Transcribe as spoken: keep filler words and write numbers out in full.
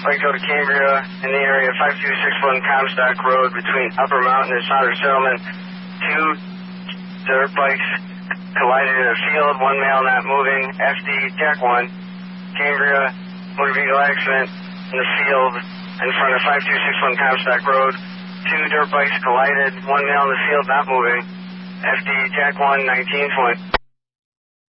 Waco to Cambria in the area five two six one Comstock Road between Upper Mountain and Sounder Settlement. Two dirt bikes collided in a field, one male not moving. F D Jack one, Cambria, motor vehicle accident in the field in front of five two six one Comstock Road. Two dirt bikes collided, one male in the field not moving. F D Jack one, nineteen point.